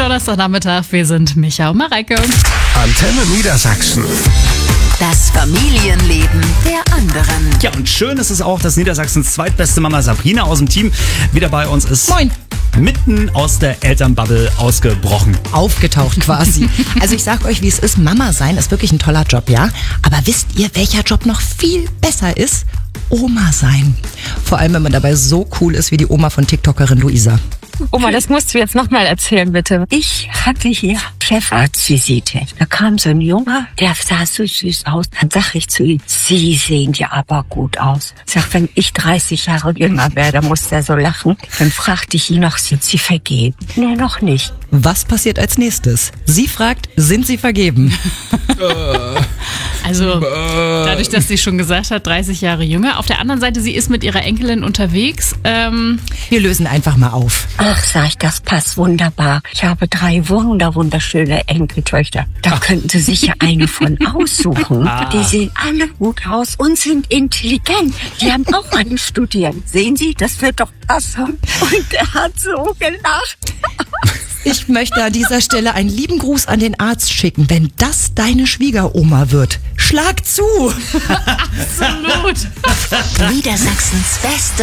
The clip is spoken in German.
Donnerstagnachmittag. Wir sind Micha und Mareike. Antenne Niedersachsen. Das Familienleben der anderen. Ja, und schön ist es auch, dass Niedersachsens zweitbeste Mama Sabrina aus dem Team wieder bei uns ist. Moin. Mitten aus der Elternbubble ausgebrochen. Aufgetaucht quasi. Also ich sag euch, wie es ist, Mama sein ist wirklich ein toller Job, ja? Aber wisst ihr, welcher Job noch viel besser ist? Oma sein. Vor allem, wenn man dabei so cool ist wie die Oma von TikTokerin Luisa. Oma, das musst du jetzt nochmal erzählen, bitte. Ich hatte hier Chefarztvisite. Da kam so ein Junge, der sah so süß aus. Dann sag ich zu ihm, Sie sehen ja aber gut aus. Sag, wenn ich 30 Jahre jünger wäre, dann muss der so lachen. Dann fragte ich ihn noch, sind Sie vergeben? Nee, noch nicht. Was passiert als nächstes? Sie fragt, sind Sie vergeben? Also dadurch, dass sie schon gesagt hat, 30 Jahre jünger. Auf der anderen Seite, sie ist mit ihrer Enkelin unterwegs. Wir lösen einfach mal auf. Ach, sag ich, das passt wunderbar. Ich habe 3 wunderschöne Enkeltöchter. Da könnten Sie sich ja eine von aussuchen. Die sehen alle gut aus und sind intelligent. Die haben auch alle studiert. Sehen Sie, das wird doch passen. Und er hat so gelacht. Ich möchte an dieser Stelle einen lieben Gruß an den Arzt schicken. Wenn das deine Schwiegeroma wird, schlag zu! Absolut. Niedersachsens beste